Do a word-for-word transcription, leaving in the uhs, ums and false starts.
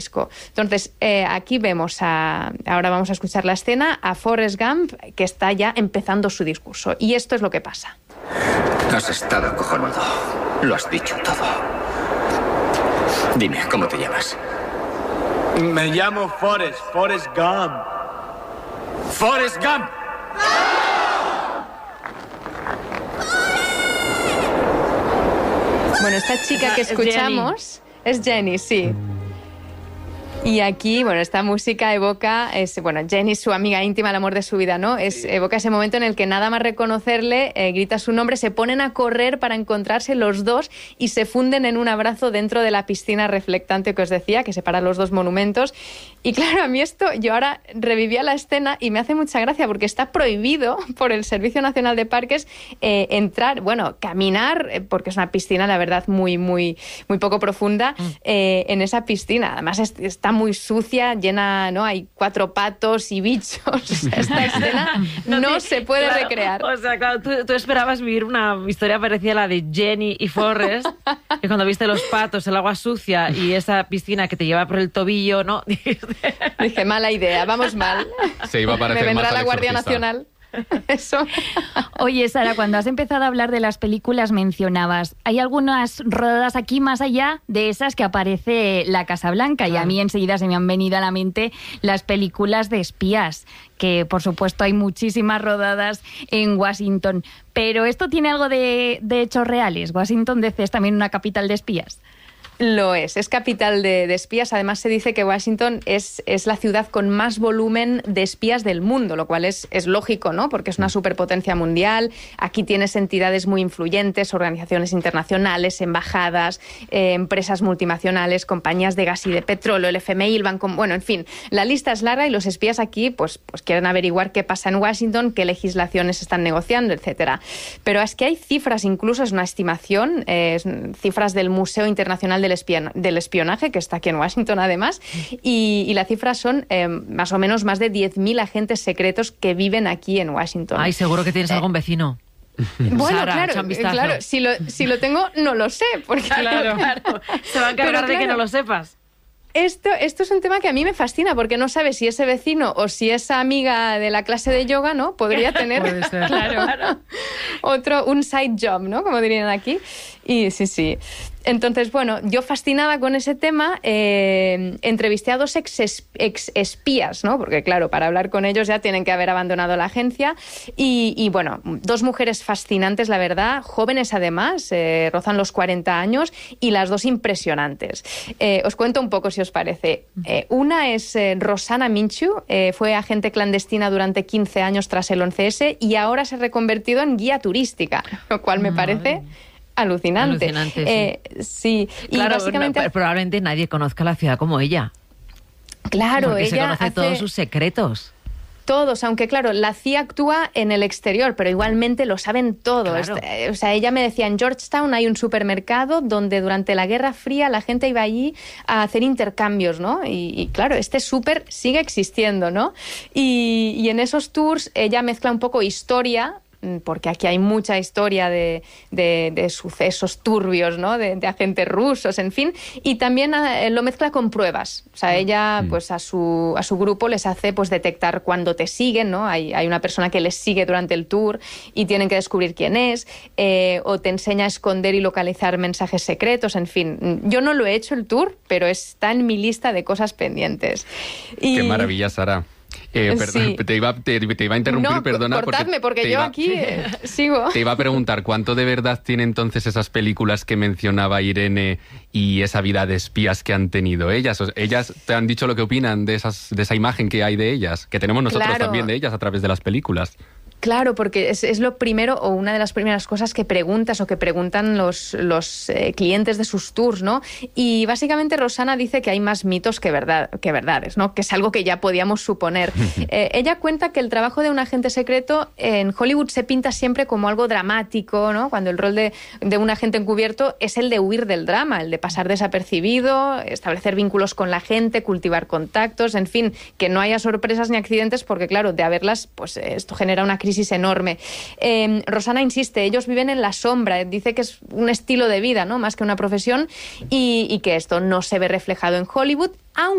Entonces, eh, aquí vemos a, ahora vamos a escuchar la escena, a Forrest Gump, que está ya empezando su discurso. Y esto es lo que pasa. Has estado cojonudo. Lo has dicho todo. Dime, ¿cómo te llamas? Me llamo Forrest, Forrest Gump. ¡Forrest Gump! Bueno, esta chica que escuchamos es Jenny, sí. Y aquí, bueno, esta música evoca, es, bueno, Jenny, su amiga íntima, el amor de su vida, ¿no? Es, evoca ese momento en el que nada más reconocerle, eh, grita su nombre, se ponen a correr para encontrarse los dos y se funden en un abrazo dentro de la piscina reflectante que os decía, que separa los dos monumentos. Y claro, a mí esto, yo ahora revivía la escena y me hace mucha gracia porque está prohibido por el Servicio Nacional de Parques eh, entrar, bueno, caminar, eh, porque es una piscina, la verdad, muy, muy, muy poco profunda, eh, en esa piscina. Además, es, está muy sucia, llena, ¿no? Hay cuatro patos y bichos. Esta escena no, no se puede claro, recrear. O sea, claro, tú, tú esperabas vivir una historia parecida a la de Jenny y Forrest, que cuando viste los patos, el agua sucia y esa piscina que te lleva por el tobillo, ¿no? Dije, mala idea, vamos mal. Se iba a parecer Me vendrá más la al Guardia Exorcista. Nacional. Eso. Oye, Sara, cuando has empezado a hablar de las películas mencionabas, hay algunas rodadas aquí más allá de esas que aparece la Casa Blanca, y a mí enseguida se me han venido a la mente las películas de espías, que por supuesto hay muchísimas rodadas en Washington, pero ¿esto tiene algo de, de hechos reales? ¿Washington D C es también una capital de espías? Lo es, es capital de, de espías. Además se dice que Washington es, es la ciudad con más volumen de espías del mundo, lo cual es, es lógico, ¿no? Porque es una superpotencia mundial. Aquí tienes entidades muy influyentes, organizaciones internacionales, embajadas, eh, empresas multinacionales, compañías de gas y de petróleo, el F M I, el Banco... Bueno, en fin, la lista es larga y los espías aquí pues, pues quieren averiguar qué pasa en Washington, qué legislaciones están negociando, etcétera. Pero es que hay cifras, incluso es una estimación, eh, cifras del Museo Internacional del Espion- del espionaje, que está aquí en Washington además, y, y las cifras son eh, más o menos más de diez mil agentes secretos que viven aquí en Washington. Ay, seguro que tienes Eh, algún vecino. Bueno, Sara, claro, echa un vistazo. claro si, lo, si lo tengo, no lo sé, porque Claro, claro. Se va a encargar Pero, de que claro, no lo sepas. Esto, esto es un tema que a mí me fascina, porque no sabes si ese vecino o si esa amiga de la clase de yoga, ¿no? Podría tener Puede ser. claro, otro, un side job, ¿no? Como dirían aquí. Y sí, sí. Entonces, bueno, yo fascinada con ese tema, eh, entrevisté a dos ex, ex espías, ¿no? Porque claro, para hablar con ellos ya tienen que haber abandonado la agencia. Y, y bueno, dos mujeres fascinantes, la verdad, jóvenes además, eh, rozan los cuarenta años, y las dos impresionantes. Eh, os cuento un poco si os parece. Eh, una es eh, Rosana Minchu, eh, fue agente clandestina durante quince años tras el once ese y ahora se ha reconvertido en guía turística, lo cual me parece... Alucinante. Alucinante, sí. Eh, sí. Y Claro, básicamente... no, probablemente nadie conozca la ciudad como ella. Claro, Porque ella se conoce hace todos sus secretos. todos, aunque claro, la C I A actúa en el exterior, pero igualmente lo saben todo. Claro. Este, o sea, ella me decía, en Georgetown hay un supermercado donde durante la Guerra Fría la gente iba allí a hacer intercambios, ¿no? Y, y claro, este súper sigue existiendo, ¿no? Y, y en esos tours ella mezcla un poco historia, porque aquí hay mucha historia de, de, de sucesos turbios, ¿no? De, de agentes rusos, en fin, y también eh, lo mezcla con pruebas. O sea, ella, pues a su, a su grupo les hace pues detectar cuando te siguen, ¿no? Hay, hay una persona que les sigue durante el tour y tienen que descubrir quién es, eh, o te enseña a esconder y localizar mensajes secretos, en fin. Yo no lo he hecho el tour, pero está en mi lista de cosas pendientes. Y... Qué maravilla, Sara. Eh, perdón, Sí. te, iba, te, te iba a interrumpir, no, perdona. cortadme, porque, te yo iba- aquí eh, sigo. Te iba a preguntar, ¿cuánto de verdad tiene entonces esas películas que mencionaba Irene y esa vida de espías que han tenido ellas? O sea, ellas te han dicho lo que opinan de, esas, de esa imagen que hay de ellas, que tenemos nosotros Claro. también de ellas a través de las películas. Claro, porque es, es lo primero o una de las primeras cosas que preguntas o que preguntan los, los eh, clientes de sus tours, ¿no? Y básicamente Rosana dice que hay más mitos que, verdad, que verdades, ¿no? Que es algo que ya podíamos suponer. Eh, ella cuenta que el trabajo de un agente secreto en Hollywood se pinta siempre como algo dramático, ¿no? Cuando el rol de, de un agente encubierto es el de huir del drama, el de pasar desapercibido, establecer vínculos con la gente, cultivar contactos, en fin, que no haya sorpresas ni accidentes porque, claro, de haberlas, pues esto genera una crisis crisis enorme. Eh, Rosana insiste, ellos viven en la sombra, dice que es un estilo de vida, ¿no? Más que una profesión, y, y que esto no se ve reflejado en Hollywood, aunque